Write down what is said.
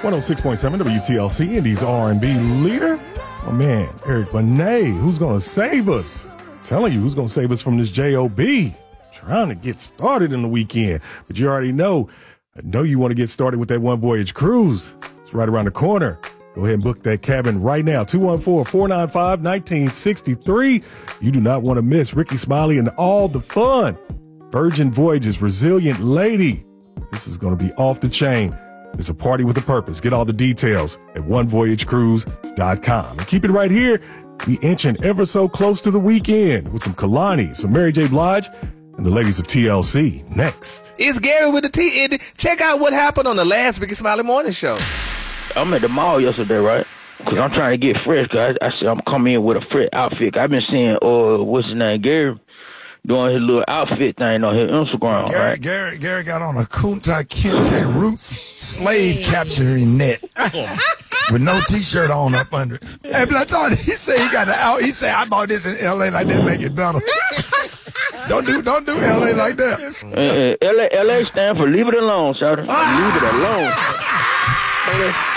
106.7 WTLC, Indy's R&B leader. My man, Eric Benet, who's going to save us? I'm telling you, who's going to save us from this J.O.B.? Trying to get started in the weekend. But you already know, I know you want to get started with that One Voyage cruise. It's right around the corner. Go ahead and book that cabin right now. 214-495-1963. You do not want to miss Ricky Smiley and all the fun. Virgin Voyages, Resilient Lady. This is going to be off the chain. It's a party with a purpose. Get all the details at onevoyagecruise.com. And keep it right here. We inching ever so close to the weekend with some Kalani, some Mary J. Blige, and the ladies of TLC next. It's Gary with the T. Check out what happened on the last Ricky Smiley Morning Show. I'm at the mall yesterday, right? Because I'm trying to get fresh. Cause I said I'm coming in with a fresh outfit. I've been seeing, what's his name, Gary, doing his little outfit thing on his Instagram, right? Gary got on a Kunta Kinte Roots slave capturing net with no T-shirt on up under it. Hey, but I thought he said he got the out. He said I bought this in L.A. like that, make it better. Don't do L.A. like that. L.A. stand for leave it alone, Shawty. Leave it alone.